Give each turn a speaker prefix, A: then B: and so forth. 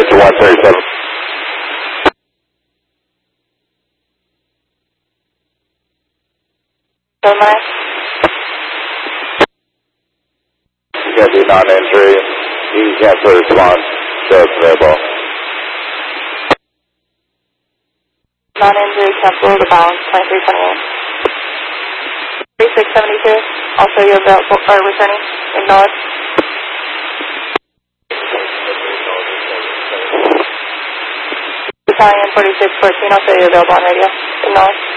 A: get to 137.
B: So much.
A: You got the non-injury. You can cancel response. Show us available.
B: Non-injury cancel the balance 2328. 3672. Also you available or returning. Acknowledge. Battalion 4614. Also you available on radio. Acknowledge.